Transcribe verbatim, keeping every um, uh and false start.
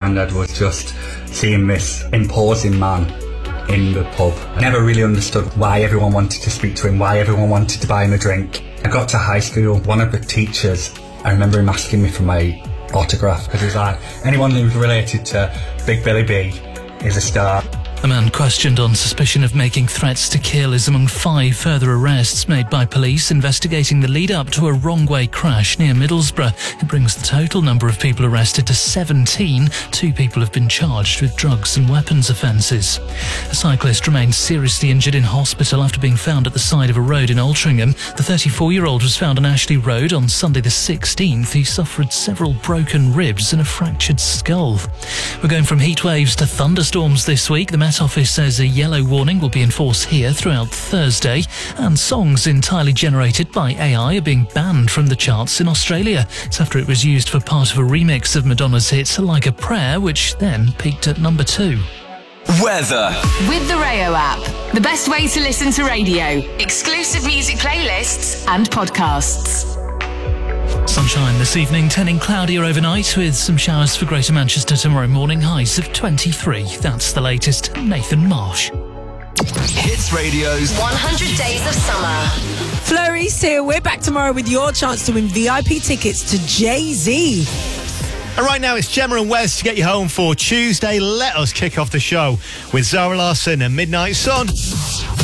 granddad was just seeing this imposing man in the pub. I never really understood why everyone wanted to speak to him, why everyone wanted to buy him a drink. I got to high school, one of the teachers, I remember him asking me for my autograph, because he was like, anyone who's related to Big Billy B is a star. A man questioned on suspicion of making threats to kill is among five further arrests made by police investigating the lead-up to a wrong-way crash near Middlesbrough. It brings the total number of people arrested to seventeen. Two people have been charged with drugs and weapons offences. A cyclist remains seriously injured in hospital after being found at the side of a road in Altrincham. The thirty-four-year-old was found on Ashley Road on Sunday the sixteenth. He suffered several broken ribs and a fractured skull. We're going from heat waves to thunderstorms this week. The Met Office says a yellow warning will be in force here throughout Thursday, and songs entirely generated by A I are being banned from the charts in Australia. It's after it was used for part of a remix of Madonna's hit Like a Prayer, which then peaked at number two. Weather. With the Rayo app, the best way to listen to radio, exclusive music playlists and podcasts. Sunshine this evening, turning cloudier overnight with some showers for Greater Manchester tomorrow morning, highs of twenty-three. That's the latest. Nathan Marsh. Hits Radio's one hundred Days of Summer. Flurry's here. We're back tomorrow with your chance to win V I P tickets to Jay-Z. And right now it's Gemma and Wes to get you home for Tuesday. Let us kick off the show with Zara Larsson and Midnight Sun.